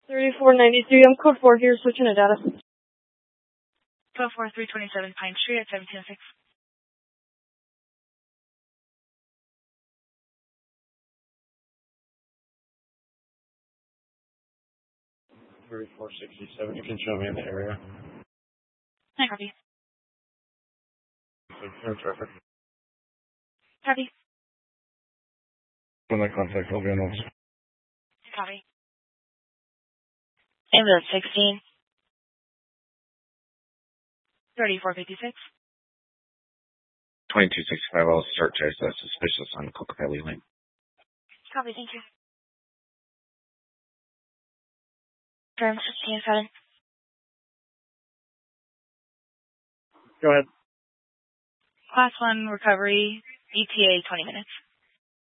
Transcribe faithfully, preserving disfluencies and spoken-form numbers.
thirty-four ninety-three, I'm code four here, switching to data. Code four, three twenty-seven Pine Street at seventeen oh six. thirty-four sixty-seven, you can show me in the area. I copy. No traffic. Copy. When I contact, I'll be on officer. Copy. Ambulance sixteen. thirty-four fifty-six. twenty-two sixty-five, I'll start chase that suspicious on Cocopelli Lane. Copy, thank you. Firm sixteen seven. Go ahead. Class one recovery, E T A twenty minutes.